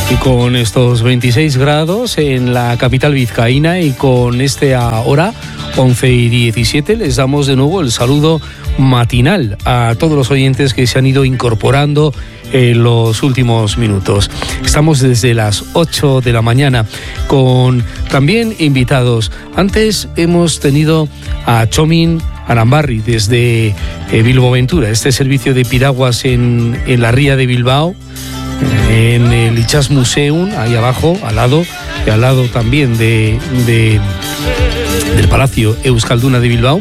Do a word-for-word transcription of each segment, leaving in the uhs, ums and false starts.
Y con estos veintiséis grados en la capital vizcaína y con este ahora once y diecisiete, les damos de nuevo el saludo matinal a todos los oyentes que se han ido incorporando en los últimos minutos. Estamos desde las ocho de la mañana con también invitados. Antes hemos tenido a Txomin Arambarri desde eh, Bilbo Ventura, este servicio de piraguas en, en la ría de Bilbao, en el Itsas Museum, ahí abajo, al lado, y al lado también de, de, del Palacio Euskalduna de Bilbao.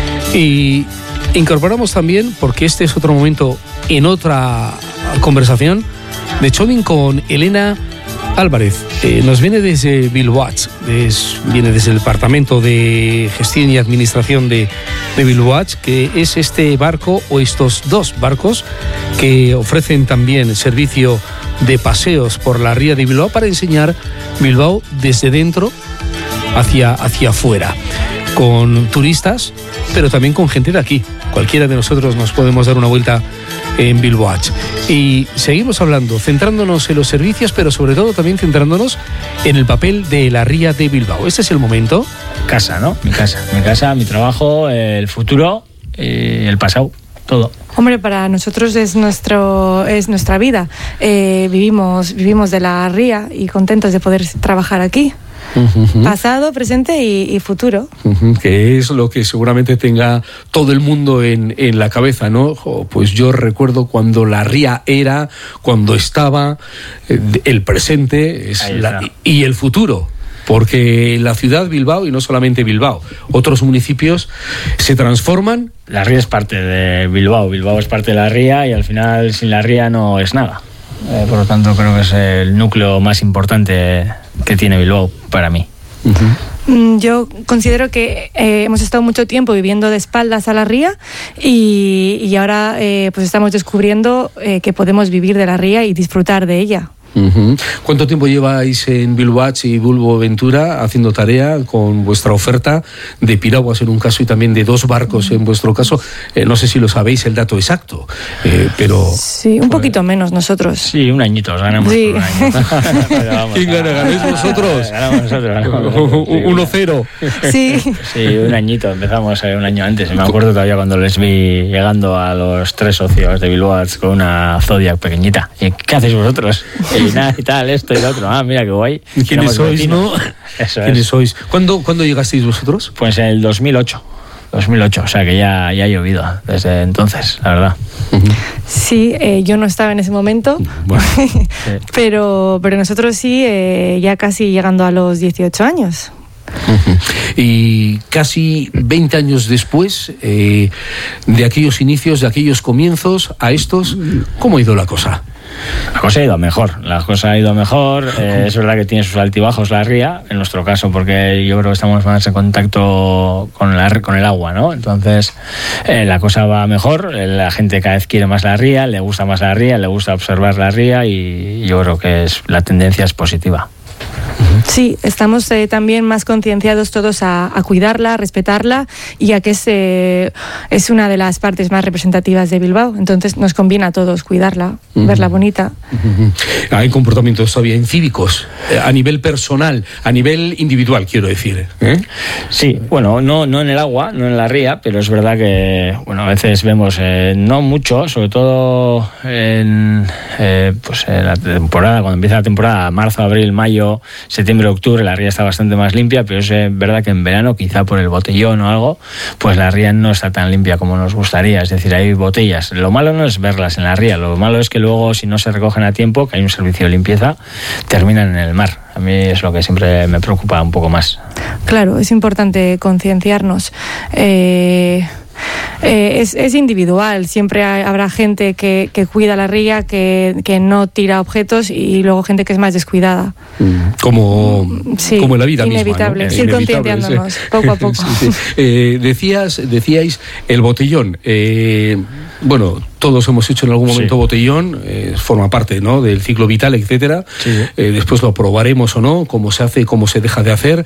Y incorporamos también, porque este es otro momento en otra conversación, de Txomin con Elena Álvarez. Eh, nos viene desde Bilboatx, es, viene desde el Departamento de Gestión y Administración de, de Bilboatx, que es este barco o estos dos barcos que ofrecen también servicio de paseos por la ría de Bilbao para enseñar Bilbao desde dentro hacia, hacia afuera, con turistas, pero también con gente de aquí. Cualquiera de nosotros nos podemos dar una vuelta en Bilboatx. Y seguimos hablando, centrándonos en los servicios, pero sobre todo también centrándonos en el papel de la ría de Bilbao. Este es el momento. Casa, ¿no? Mi casa, mi casa, mi trabajo, el futuro, eh, el pasado, todo. Hombre, para nosotros es nuestro es nuestra vida. Eh, vivimos vivimos de la ría y contentos de poder trabajar aquí. Uh-huh. Pasado, presente y, y futuro. Uh-huh. Que es lo que seguramente tenga todo el mundo en, en la cabeza, ¿no? Oh, pues yo recuerdo cuando la ría era, cuando estaba, eh, el presente es la, y el futuro. Porque la ciudad Bilbao, y no solamente Bilbao, otros municipios se transforman. La ría es parte de Bilbao, Bilbao es parte de la ría y al final sin la ría no es nada. Eh, por lo tanto creo que es el núcleo más importante que tiene Bilbao para mí. Uh-huh. Yo considero que eh, hemos estado mucho tiempo viviendo de espaldas a la ría y, y ahora eh, pues estamos descubriendo eh, que podemos vivir de la ría y disfrutar de ella. Uh-huh. ¿Cuánto tiempo lleváis en Bilboatx y Bilbo Ventura haciendo tarea con vuestra oferta de piraguas en un caso y también de dos barcos en vuestro caso? Eh, no sé si lo sabéis el dato exacto, eh, pero... Sí, un poquito menos nosotros. Sí, un añito, ganamos sí. Un año. ¿Quién gana? ¿Ganáis vosotros? Ganamos nosotros. Ganamos uno cero. Sí. Sí, un añito, empezamos un año antes. Me acuerdo todavía cuando les vi llegando a los tres socios de Bilboatx con una Zodiac pequeñita. ¿Qué hacéis vosotros? Y nada, y tal, esto y lo otro. Ah, mira qué guay. ¿Quiénes sois, vecinos, no? Eso ¿Quiénes es. sois? ¿Cuándo, ¿Cuándo llegasteis vosotros? Pues en el dos mil ocho. dos mil ocho, o sea que ya, ya ha llovido desde entonces, la verdad. Uh-huh. Sí, eh, yo no estaba en ese momento, bueno, sí. pero, pero nosotros sí, eh, ya casi llegando a los dieciocho años. Uh-huh. Y casi veinte años después eh, de aquellos inicios, de aquellos comienzos a estos, ¿cómo ha ido la cosa? La cosa ha ido mejor, la cosa ha ido mejor, eh, es verdad que tiene sus altibajos la ría, en nuestro caso, porque yo creo que estamos más en contacto con, la, con el agua, ¿no? Entonces, eh, la cosa va mejor, la gente cada vez quiere más la ría, le gusta más la ría, le gusta observar la ría y yo creo que es, la tendencia es positiva. Sí, estamos eh, también más concienciados todos a, a cuidarla, a respetarla y a que es, eh, es una de las partes más representativas de Bilbao. Entonces nos conviene a todos cuidarla, uh-huh. verla bonita. Uh-huh. Hay comportamientos todavía incívicos, eh, a nivel personal, a nivel individual, quiero decir. ¿eh? Sí, bueno, no, no en el agua, no en la ría, pero es verdad que bueno, a veces vemos, eh, no mucho, sobre todo en, eh, pues en la temporada, cuando empieza la temporada, marzo, abril, mayo, septiembre, octubre, la ría está bastante más limpia, pero es verdad que en verano, quizá por el botellón o algo, pues la ría no está tan limpia como nos gustaría. Es decir, hay botellas. Lo malo no es verlas en la ría, lo malo es que luego, si no se recogen a tiempo, que hay un servicio de limpieza, terminan en el mar. A mí es lo que siempre me preocupa un poco más. Claro, es importante concienciarnos. Eh... Eh, es, es individual, siempre hay, habrá gente que, que cuida la ría, que, que no tira objetos y luego gente que es más descuidada. Como, sí, como en la vida inevitable, misma, ¿no? Ir concienciándonos, sí. poco a poco. Sí, sí. Eh, decías, decíais el botellón. Eh, bueno, todos hemos hecho en algún momento sí. botellón, eh, forma parte, ¿no?, del ciclo vital, etcétera. Sí, sí. Eh, después lo probaremos o no, cómo se hace, cómo se deja de hacer,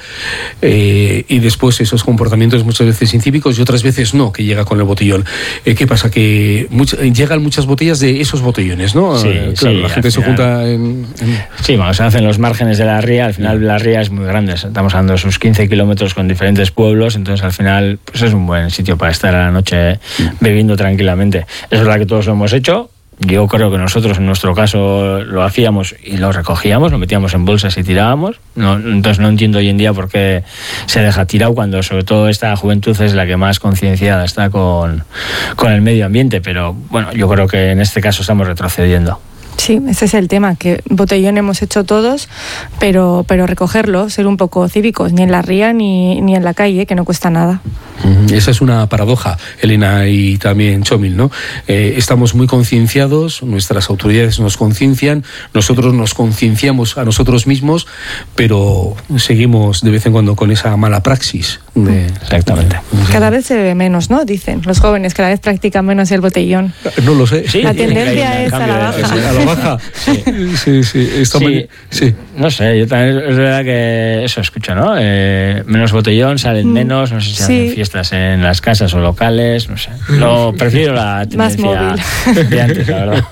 eh, y después esos comportamientos muchas veces incívicos y otras veces no, que llega con el botellón. Eh, ¿Qué pasa? Que much- llegan muchas botellas de esos botellones, ¿no? Sí, eh, claro, sí, la gente se final, junta en, en... Sí, bueno, se hacen los márgenes de la ría, al final la ría es muy grande, estamos hablando de sus quince kilómetros con diferentes pueblos, entonces al final pues es un buen sitio para estar a la noche bebiendo tranquilamente. Es verdad que todos lo hemos hecho. Yo creo que nosotros en nuestro caso lo hacíamos y lo recogíamos, lo metíamos en bolsas y tirábamos. No, entonces no entiendo hoy en día por qué se deja tirado cuando sobre todo esta juventud es la que más concienciada está con, con el medio ambiente. Pero bueno, yo creo que en este caso estamos retrocediendo. Sí, ese es el tema, que botellón hemos hecho todos, pero, pero recogerlo, ser un poco cívicos, ni en la ría ni, ni en la calle, que no cuesta nada. Esa es una paradoja, Elena y también Txomil, ¿no? Eh, estamos muy concienciados, nuestras autoridades nos conciencian, nosotros nos concienciamos a nosotros mismos, pero seguimos de vez en cuando con esa mala praxis. De, Exactamente. De, cada vez se bebe menos, ¿no? Dicen los jóvenes, cada vez practican menos el botellón. No lo sé. Sí, la tendencia es a la baja. A la baja. Sí, sí, sí. Esta sí, mani- sí. No sé, yo también es verdad que eso escucho, ¿no? Eh, menos botellón, salen menos, no sé si Sí. hacen fiestas en las casas o locales, no sé. Lo prefiero la Más tendencia móvil. de antes, la verdad.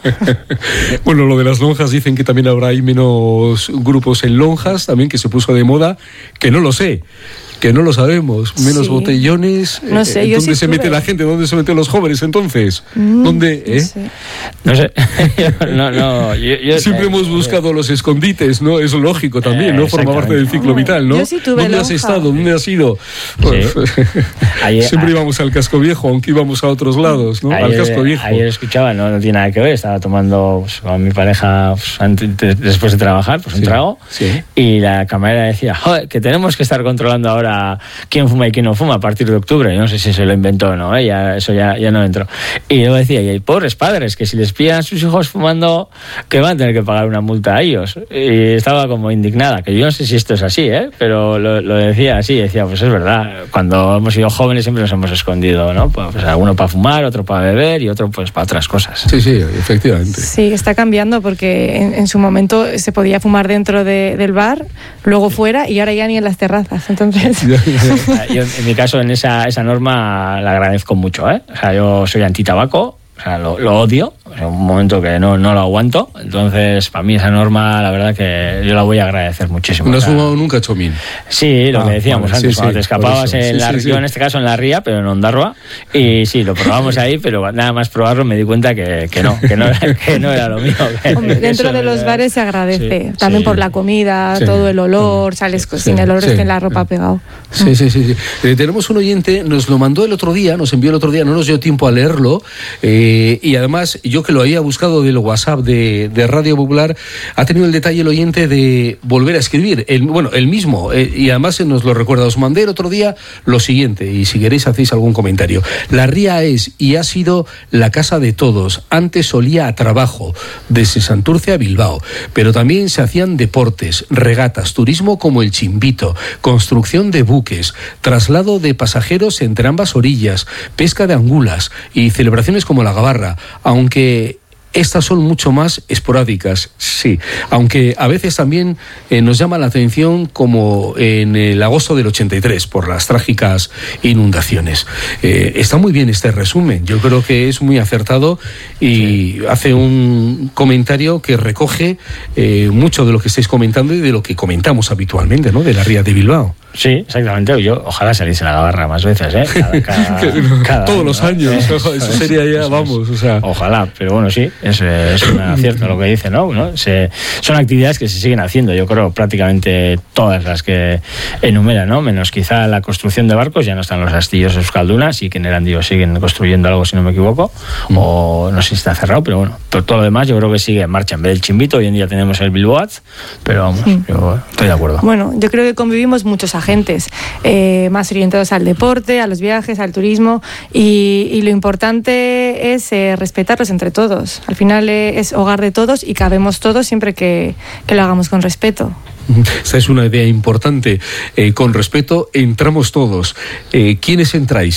Bueno, lo de las lonjas, dicen que también habrá ahí menos grupos en lonjas, también que se puso de moda, que no lo sé. Que no lo sabemos, menos Sí. botellones. No sé, eh, yo ¿Dónde sí se tuve. mete la gente? ¿Dónde se meten los jóvenes entonces? Mm, ¿Dónde? no eh? sé. No sé. no, no, yo, yo- Siempre hemos buscado los escondites, ¿no? Es lógico también, Eh, ¿no? Forma parte del ciclo Hombre, vital, ¿no? yo sí tuve ¿Dónde has lonja. estado? ¿Dónde has ido? Pues, Ayer- siempre a- íbamos al Casco Viejo, aunque íbamos a otros lados, ¿no? al Ayer, Casco Viejo. ayer escuchaba, no, no tiene nada que ver, estaba tomando pues, con mi pareja pues, antes, de- después de trabajar, pues un Sí, trago, sí. y la camarera decía, joder, que tenemos que estar controlando ahora quién fuma y quién no fuma a partir de octubre. No sé si se lo inventó o no, ¿eh? ya, eso ya, ya no entró. Y yo decía, y hay pobres padres que si les pillan a sus hijos fumando, que van a tener que pagar una multa a ellos. Y estaba como indignada, que yo no sé si esto es así, ¿eh? Pero lo, lo decía así, decía, pues es verdad, cuando hemos sido jóvenes siempre nos hemos escondido, ¿no? Pues alguno para fumar, otro para beber y otro pues para otras cosas. Sí, sí, efectivamente. Sí, está cambiando porque en, en su momento se podía fumar dentro de, del bar, luego fuera y ahora ya ni en las terrazas. Entonces, Yo, en mi caso, en esa, esa norma la agradezco mucho, ¿eh? O sea, yo soy antitabaco, o sea, lo, lo odio, es un momento que no, no lo aguanto, entonces para mí esa norma, la verdad que yo la voy a agradecer muchísimo. ¿No O has sea, fumado nunca, Txomil? Sí, lo Ah, que decíamos vale, antes, sí, cuando sí, te escapabas por eso. en Sí, la sí, sí. yo en este caso en la ría, pero en Ondarroa, y sí, lo probamos ahí, pero nada más probarlo me di cuenta que, que no, que no, que no era lo mío. que hombre, dentro eso de los era- bares se agradece, Sí, también sí. por la comida, Sí. todo el olor, sales Sí, sin el olor sí. en la ropa pegado. Sí, sí, sí. sí. Eh, tenemos un oyente, nos lo mandó el otro día, nos envió el otro día, no nos dio tiempo a leerlo, eh, y además yo que lo había buscado del WhatsApp de, de Radio Popular, ha tenido el detalle el oyente de volver a escribir, el, bueno, el mismo, eh, y además nos lo recuerda. Os mandé el otro día lo siguiente, y si queréis hacéis algún comentario. La ría es y ha sido la casa de todos. Antes solía a trabajo, desde Santurce a Bilbao, pero también se hacían deportes, regatas, turismo como el Chimbito, construcción de buques, traslado de pasajeros entre ambas orillas, pesca de angulas y celebraciones como la Gabarra, aunque estas son mucho más esporádicas, sí, aunque a veces también eh, nos llama la atención, como en el agosto del ochenta y tres, por las trágicas inundaciones. Eh, está muy bien este resumen, yo creo que es muy acertado y sí. hace un comentario que recoge eh, mucho de lo que estáis comentando y de lo que comentamos habitualmente, ¿no?, de la ría de Bilbao. Sí, exactamente. Yo ojalá saliese la Gabarra más veces, ¿eh? Cada, cada, cada Todos año, los ¿no? años. Eh, Eso, eso sería ya, eso vamos, o sea. Ojalá, pero bueno, sí, es, es un acierto lo que dice, ¿no? ¿No? Se, son actividades que se siguen haciendo, yo creo, prácticamente todas las que enumera, ¿no? Menos quizá la construcción de barcos, ya no están los astilleros Euskalduna, sí que en Erandio siguen construyendo algo, si no me equivoco, mm. o no sé si está cerrado, pero bueno, pero todo lo demás yo creo que sigue en marcha. En vez del Chimbito, hoy en día tenemos el Bilboatz, pero vamos, mm. yo estoy de acuerdo. Bueno, yo creo que convivimos muchos agentes, eh, más orientados al deporte, a los viajes, al turismo, y, y lo importante es eh, respetarlos entre todos. Al final eh, es hogar de todos y cabemos todos siempre que, que lo hagamos con respeto. Esta es una idea importante. Eh, con respeto entramos todos. Eh, ¿Quiénes entráis?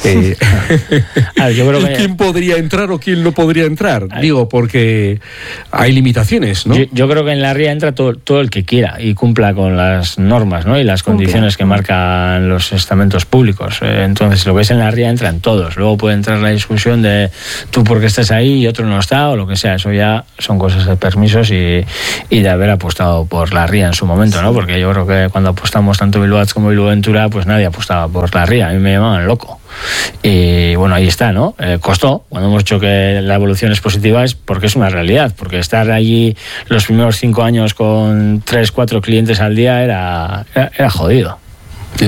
Eh, ver, yo creo que... ¿Quién podría entrar o quién no podría entrar? Ay. Digo, porque hay limitaciones, ¿no? Yo, yo creo que en la ría entra todo, todo el que quiera y cumpla con las normas, ¿no? Y las condiciones que marcan los estamentos públicos. Eh, entonces, lo que es en la ría entran todos. Luego puede entrar la discusión de tú porque estás ahí y otro no está o lo que sea. Eso ya son cosas de permisos y, y de haber apostado por la ría en su momento, ¿no? Porque yo creo que cuando apostamos tanto Bilbao como Bilbao Ventura, pues nadie apostaba por la ría. A mí me llamaban loco. Y bueno, ahí está, ¿no? Eh, costó. Cuando hemos dicho que la evolución es positiva es porque es una realidad, porque estar allí los primeros cinco años con tres, cuatro clientes al día era, era, era jodido. Sí.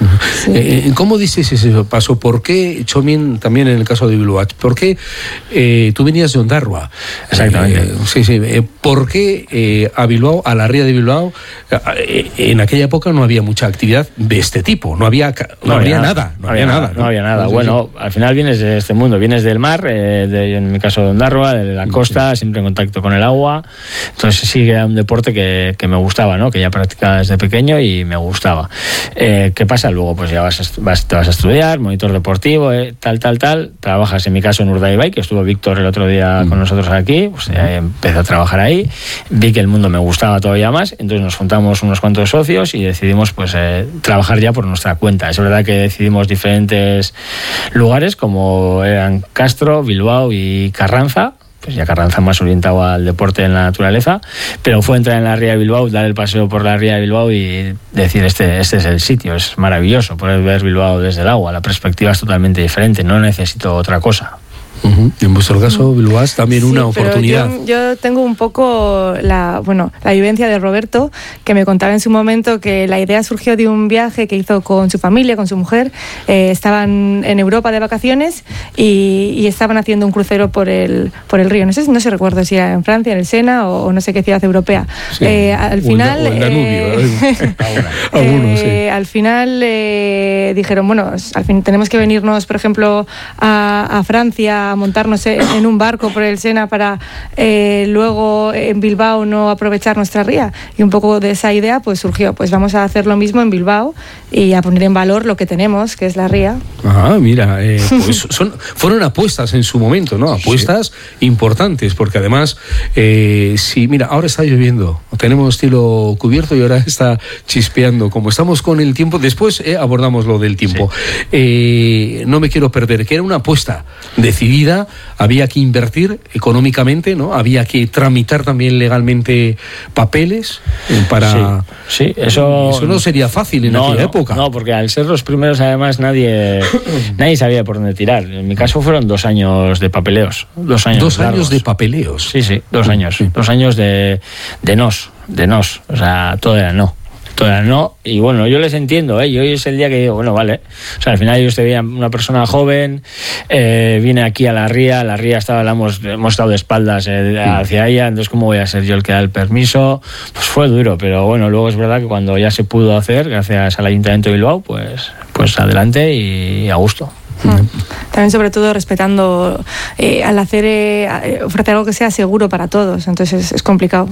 Eh, ¿Cómo dices ese paso? ¿Por qué, Chomin, también en el caso de Bilbao, por qué eh, tú venías de Ondarroa? Exactamente. Eh, sí, sí. Eh, ¿Por qué eh, a Bilbao, a la ría de Bilbao, eh, en aquella época no había mucha actividad de este tipo? No había, no no había había nada. nada. No había nada. No, no había nada. Sí, bueno, sí. Al final vienes de este mundo, vienes del mar, eh, de, en mi caso de Ondarroa, de la costa, sí. Siempre en contacto con el agua. Entonces sí que era un deporte que, que me gustaba, ¿no? Que ya practicaba desde pequeño y me gustaba. Eh, ¿Qué pasa? Luego pues ya vas, vas, te vas a estudiar, monitor deportivo, eh, tal, tal, tal. Trabajas en mi caso en Urdaibai, que estuvo Víctor el otro día mm. con nosotros aquí. Pues eh, empecé a trabajar ahí. Vi que el mundo me gustaba todavía más. Entonces nos juntamos unos cuantos socios y decidimos pues eh, trabajar ya por nuestra cuenta. Es verdad que decidimos diferentes lugares como eran Castro, Bilbao y Carranza. Pues ya Carranza más orientado al deporte en la naturaleza, pero fue entrar en la ría de Bilbao, dar el paseo por la ría de Bilbao y decir, este, este es el sitio, es maravilloso poder ver Bilbao desde el agua, la perspectiva es totalmente diferente, no necesito otra cosa. Uh-huh. En vuestro caso, Bilbao, también sí, una oportunidad. Yo, yo tengo un poco la, bueno, la vivencia de Roberto, que me contaba en su momento que la idea surgió de un viaje que hizo con su familia, con su mujer. Eh, estaban en Europa de vacaciones y, y estaban haciendo un crucero por el, por el río. No sé, no sé recuerdo si era en Francia, en el Sena o, o no sé qué ciudad europea. Sí, eh, al final, o el Danubio. Eh, Algunos, sí. eh, al final eh, dijeron, bueno, al fin tenemos que venirnos, por ejemplo, a, a Francia, a montarnos en un barco por el Sena para eh, luego en Bilbao no aprovechar nuestra ría, y un poco de esa idea pues surgió, pues vamos a hacer lo mismo en Bilbao y a poner en valor lo que tenemos, que es la ría. Ah, mira, eh, pues son, fueron apuestas en su momento, ¿no? Apuestas sí. importantes, porque además eh, sí, mira, ahora está lloviendo, tenemos estilo cubierto y ahora está chispeando, como estamos con el tiempo, después eh, abordamos lo del tiempo. Sí. Eh, no me quiero perder, que era una apuesta decidida, había que invertir económicamente, ¿no? Había que tramitar también legalmente papeles para... Sí, sí eso... Eso no sería fácil en no, aquella no, época. No, porque al ser los primeros además nadie nadie sabía por dónde tirar. En mi caso fueron dos años de papeleos. Dos años Dos largos. años de papeleos. Sí, sí, dos años. Sí. Dos años de, de nos, de nos. O sea, todo era no. Todavía no, y bueno, yo les entiendo, ¿eh? Y hoy es el día que digo, bueno, vale, o sea, al final ellos te veían una persona joven, eh, viene aquí a la ría, la ría estaba, la hemos, hemos estado de espaldas eh, hacia ella, entonces ¿cómo voy a ser yo el que da el permiso? Pues fue duro, pero bueno, luego es verdad que cuando ya se pudo hacer, gracias al Ayuntamiento de Bilbao, pues, pues adelante y a gusto. También sobre todo respetando eh, al hacer eh, ofrecer algo que sea seguro para todos, entonces es, es complicado.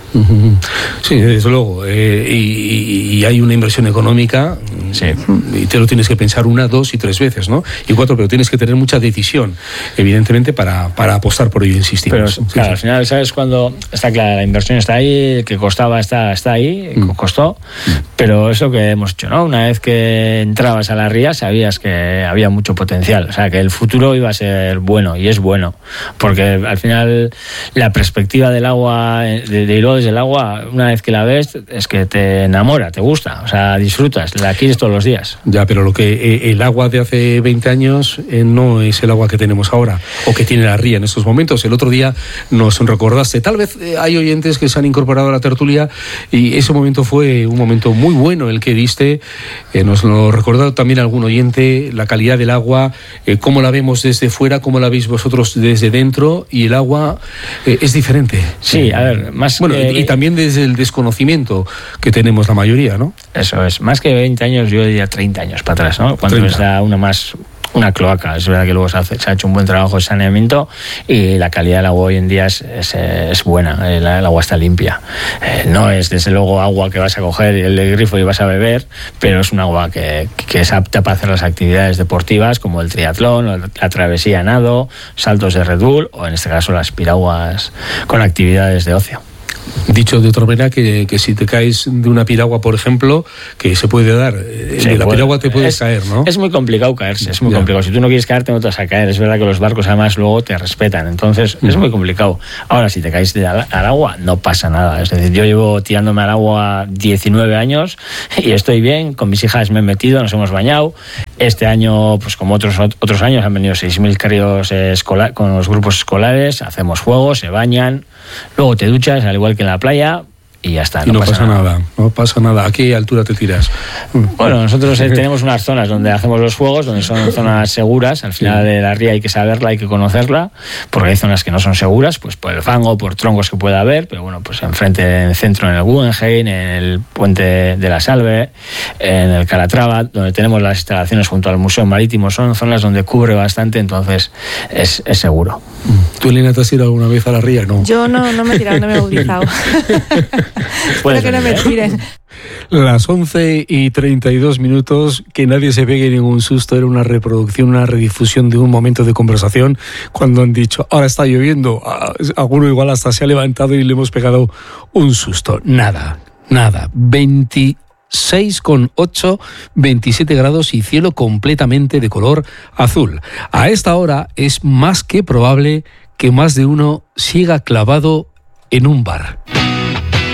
Sí, desde luego. Eh, y, y hay una inversión económica, sí. Y te lo tienes que pensar una, dos y tres veces, ¿no? Y cuatro, pero tienes que tener mucha decisión, evidentemente, para, para apostar por ello, insistimos. Pero, sí, claro, sí. Al final, ¿sabes? Cuando está clara, la inversión está ahí, el que costaba está, está ahí, mm. costó, mm. pero eso que hemos hecho, ¿no? Una vez que entrabas a la ría, sabías que había mucho potencial, o sea, que el futuro iba a ser bueno, y es bueno, porque al final la perspectiva del agua, de, de Bilbao desde el agua, una vez que la ves, es que te enamora, te gusta, o sea, disfrutas, la quieres todos los días. Ya, pero lo que eh, el agua de hace veinte años eh, no es el agua que tenemos ahora, o que tiene la ría en estos momentos. El otro día nos recordaste, tal vez eh, hay oyentes que se han incorporado a la tertulia, y ese momento fue un momento muy bueno el que diste, eh, nos lo recordó también algún oyente, la calidad del agua, eh, cómo la vemos desde fuera, cómo la veis vosotros desde dentro, y el agua eh, es diferente. Sí, a ver, más bueno, que... y también desde el desconocimiento que tenemos la mayoría, ¿no? Eso es, más que veinte años, yo diría treinta años para atrás, ¿no? Cuando treinta. es la una más una cloaca. Es verdad que luego se, hace, se ha hecho un buen trabajo de saneamiento y la calidad del agua hoy en día es, es, es buena, el, el agua está limpia. Eh, no es desde luego agua que vas a coger el, el grifo y vas a beber, pero es un agua que, que es apta para hacer las actividades deportivas como el triatlón, la, la travesía a nado, saltos de Red Bull o en este caso las piraguas con actividades de ocio. Dicho de otra manera, que, que si te caes de una piragua, por ejemplo, que se puede dar, sí, de la puede, piragua te puedes es, caer, ¿no? Es muy complicado caerse, es muy ya. complicado. Si tú no quieres caerte, no te vas a caer. Es verdad que los barcos además luego te respetan, entonces mm. es muy complicado. Ahora, si te caes de al, al agua, no pasa nada. Es decir, yo llevo tirándome al agua diecinueve años y estoy bien, con mis hijas me he metido, nos hemos bañado. Este año, pues como otros otros años, han venido seis mil críos eh, escolar, con los grupos escolares, hacemos fuego, se bañan, luego te duchas, al igual que en la playa, y ya está. Y no, no pasa, pasa nada. nada, no pasa nada. ¿A qué altura te tiras? Bueno, nosotros eh, tenemos unas zonas donde hacemos los fuegos, donde son zonas seguras. Al final sí. de la ría hay que saberla, hay que conocerla, porque hay zonas que no son seguras, pues por el fango, por troncos que pueda haber, pero bueno, pues enfrente, en el centro, en el Guggenheim, en el puente de la Salve, en el Calatrava, donde tenemos las instalaciones junto al Museo Marítimo, son zonas donde cubre bastante, entonces es, es seguro. ¿Tú, Elena, te has tirado alguna vez a la ría? No. Yo no, no me he tirado, no me he bautizado. Espero que no me tiren. Las once y treinta y dos minutos, que nadie se pegue ningún susto, era una reproducción, una redifusión de un momento de conversación cuando han dicho, ahora está lloviendo, alguno igual hasta se ha levantado y le hemos pegado un susto. Nada, nada, veintiséis coma ocho, veintisiete grados y cielo completamente de color azul. A esta hora es más que probable que más de uno siga clavado en un bar.